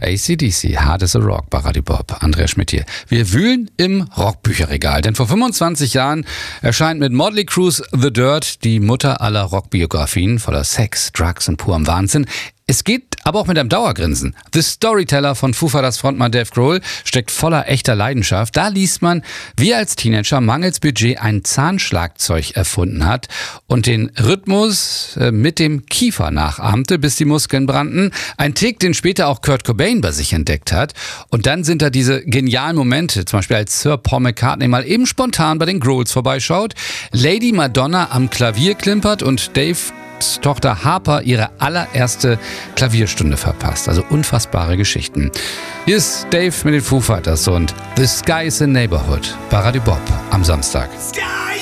AC/DC, Hard as a Rock bei Radio Bob. Andrea Schmidt hier. Wir wühlen im Rockbücherregal, denn vor 25 Jahren erscheint mit Motley Crue's The Dirt die Mutter aller Rockbiografien voller Sex, Drugs und purem Wahnsinn. Es geht aber auch mit einem Dauergrinsen. The Storyteller von Foo Fighters Frontmann Dave Grohl steckt voller echter Leidenschaft. Da liest man, wie er als Teenager mangels Budget ein Zahnschlagzeug erfunden hat und den Rhythmus mit dem Kiefer nachahmte, bis die Muskeln brannten. Ein Tick, den später auch Kurt Cobain bei sich entdeckt hat. Und dann sind da diese genialen Momente, zum Beispiel als Sir Paul McCartney mal eben spontan bei den Grohls vorbeischaut, Lady Madonna am Klavier klimpert und Daves Tochter Harper ihre allererste Klavierstunde verpasst. Also unfassbare Geschichten. Hier ist Dave mit den Foo Fighters und The Sky is the Neighborhood bei Radio Bob am Samstag. Sky